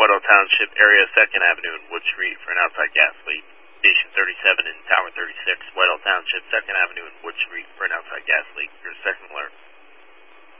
Whitehall Township area, 2nd Avenue and Wood Street for an outside gas leak. Station 37 and Tower 36, Whitehall Township, 2nd Avenue and Wood Street for an outside gas leak.